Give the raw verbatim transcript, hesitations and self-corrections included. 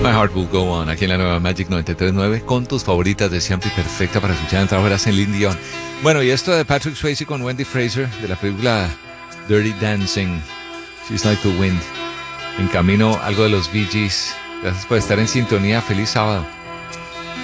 My Heart Will Go On, aquí en la nueva Magic noventa y tres punto nueve, con tus favoritas de siempre y perfecta para escuchar en trabajo de Celine Dion. Bueno, y esto de Patrick Swayze con Wendy Fraser, de la película Dirty Dancing, She's Like the Wind. En camino, algo de los Bee Gees. Gracias por estar en sintonía. Feliz sábado.